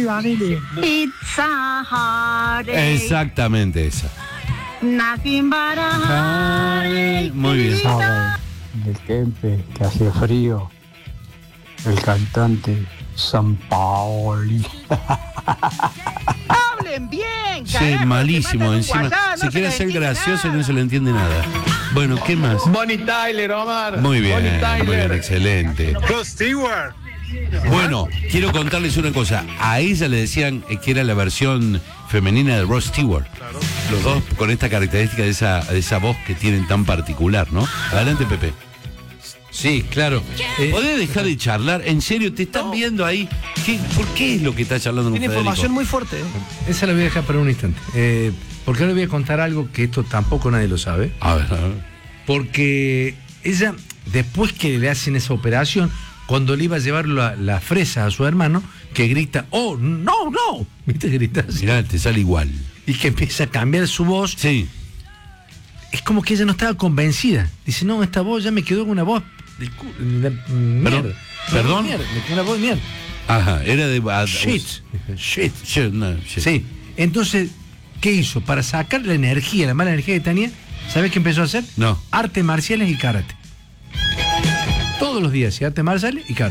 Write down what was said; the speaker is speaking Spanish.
Danili. Pizza Hut. Exactamente esa. Nothing but a heartache. Muy bien. El Kempe, que hace frío. El cantante San Paoli. Hablen bien, Sí, carajo, malísimo. te mandan un Encima, WhatsApp, si no quiere se ser le entiende gracioso nada. no se le entiende nada. Bueno, ¿qué más? Bonnie Tyler, Omar. Muy bien, Bonnie Tyler. excelente. Ross Stewart. Bueno, quiero contarles una cosa. A ella le decían que era la versión femenina de Ross Stewart. Claro. Los dos con esta característica de esa voz que tienen tan particular, ¿no? Adelante, Pepe. Sí, claro. ¿Podés dejar de charlar? En serio, te están viendo ahí. ¿Por qué es lo que está charlando con Tiene Federico? información muy fuerte. Esa la voy a dejar para un instante. Porque ahora voy a contar algo que esto tampoco nadie lo sabe. A ver. Porque ella, después que le hacen esa operación, cuando le iba a llevar la fresa a su hermano, que grita, ¡oh, no, no! ¿Viste? Grita así. Mirá, te sale igual. Y que empieza a cambiar su voz. Sí. Es como que ella no estaba convencida. Dice, no, esta voz ya me quedó con una voz mierda. ¿Perdón? Mierda, me quedó una voz de mierda. Ajá, era de... Shit. No, shit. Sí. Entonces, ¿qué hizo? Para sacar la energía, la mala energía que tenía, ¿sabes qué empezó a hacer? No. Artes marciales y karate. Todos los días, artes marciales y karate.